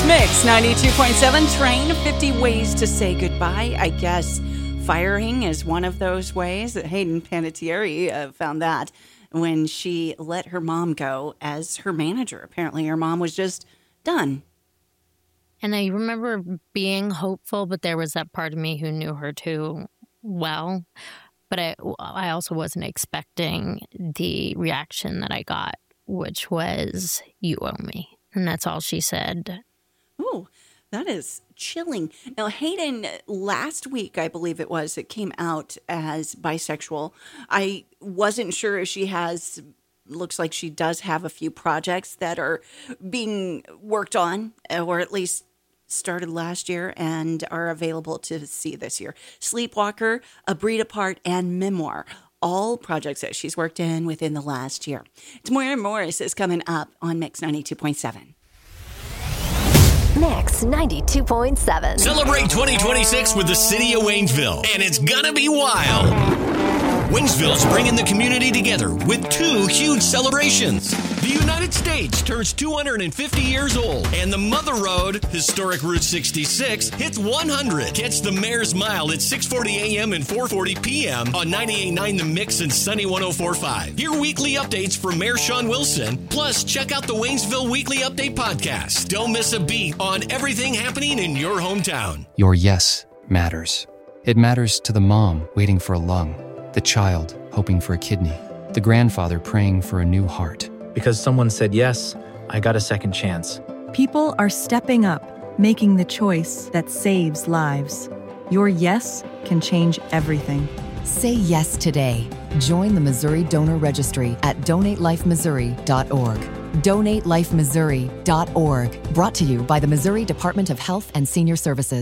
Mix 92.7, Train, 50 ways to say goodbye. I guess firing is one of those ways. Hayden Panettiere found that when she let her mom go as her manager. Apparently her mom was just done. And I remember being hopeful, but there was that part of me who knew her too well. But I also wasn't expecting the reaction that I got, which was, "You owe me." And that's all she said. Ooh, that is chilling. Now, Hayden, last week, I believe it was, it came out as bisexual. I wasn't sure if she has, looks like she does have a few projects that are being worked on, or at least started last year and are available to see this year. Sleepwalker, A Breed Apart, and Memoir. All projects that she's worked in within the last year. Tamora Morris is coming up on Mix 92.7. Mix 92.7. Celebrate 2026 with the city of Waynesville, and it's gonna be wild. Waynesville's bringing the community together with two huge celebrations. The United States turns 250 years old, and the Mother Road, historic Route 66, hits 100. Catch the Mayor's Mile at 6:40 a.m. and 4:40 p.m. on 98.9 The Mix and Sunny 104.5. Hear weekly updates from Mayor Sean Wilson, plus check out the Waynesville Weekly Update podcast. Don't miss a beat on everything happening in your hometown. Your yes matters. It matters to the mom waiting for a lung, the child hoping for a kidney, the grandfather praying for a new heart. Because someone said yes, I got a second chance. People are stepping up, making the choice that saves lives. Your yes can change everything. Say yes today. Join the Missouri Donor Registry at DonateLifeMissouri.org. DonateLifeMissouri.org. Brought to you by the Missouri Department of Health and Senior Services.